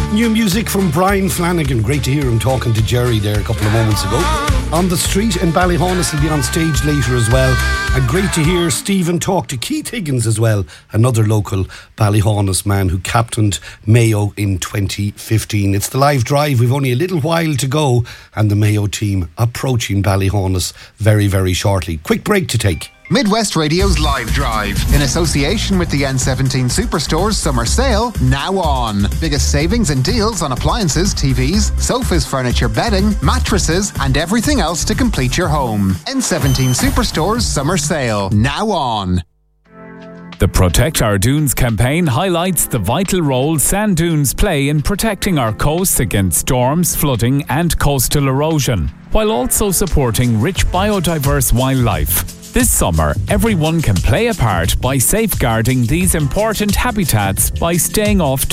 New music from Brian Flanagan. Great to hear him talking to Jerry there a couple of moments ago. On the Street in Ballyhonus will be on stage later as well. And great to hear Stephen talk to Keith Higgins as well, another local Ballyhonus man who captained Mayo in 2015. It's the live drive. We've only a little while to go and the Mayo team approaching Ballyhonus very, very shortly. Quick break to take. Midwest Radio's Live Drive, in association with the N17 Superstore's Summer Sale, now on. Biggest savings and deals on appliances, TVs, sofas, furniture, bedding, mattresses, and everything else to complete your home. N17 Superstore's Summer Sale, now on. The Protect Our Dunes campaign highlights the vital role sand dunes play in protecting our coasts against storms, flooding, and coastal erosion, while also supporting rich biodiverse wildlife. This summer, everyone can play a part by safeguarding these important habitats by staying off